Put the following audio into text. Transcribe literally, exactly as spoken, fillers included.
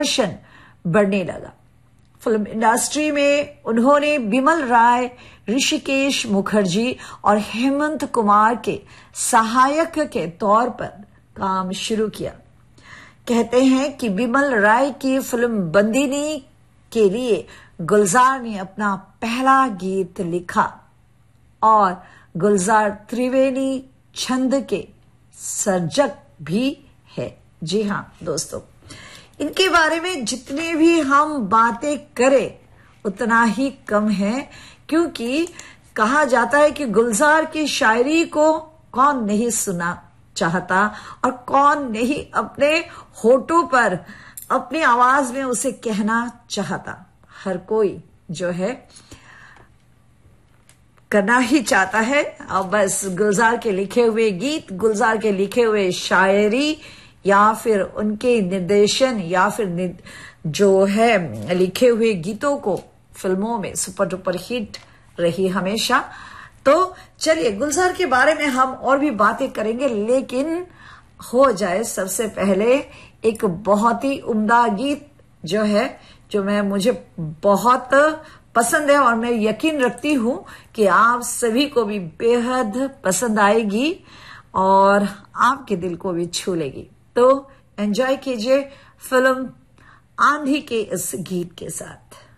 आकर्षण बढ़ने लगा। फिल्म इंडस्ट्री में उन्होंने बिमल राय, ऋषिकेश मुखर्जी और हेमंत कुमार के सहायक के तौर पर काम शुरू किया। कहते हैं कि बिमल राय की फिल्म बंदिनी के लिए गुलजार ने अपना पहला गीत लिखा और गुलजार त्रिवेणी छंद के सर्जक भी है। जी हाँ दोस्तों, इनके बारे में जितने भी हम बातें करें उतना ही कम है, क्योंकि कहा जाता है कि गुलजार की शायरी को कौन नहीं सुना चाहता और कौन नहीं अपने होठों पर अपनी आवाज में उसे कहना चाहता। हर कोई जो है करना ही चाहता है। अब बस गुलजार के लिखे हुए गीत, गुलजार के लिखे हुए शायरी या फिर उनके निर्देशन या फिर जो है लिखे हुए गीतों को फिल्मों में सुपर डुपर हिट रही हमेशा। तो चलिए गुलजार के बारे में हम और भी बातें करेंगे, लेकिन हो जाए सबसे पहले एक बहुत ही उम्दा गीत जो है, जो मैं मुझे बहुत पसंद है और मैं यकीन रखती हूं कि आप सभी को भी बेहद पसंद आएगी और आपके दिल को भी छू लेगी। तो एंजॉय कीजिए फिल्म आंधी के इस गीत के साथ।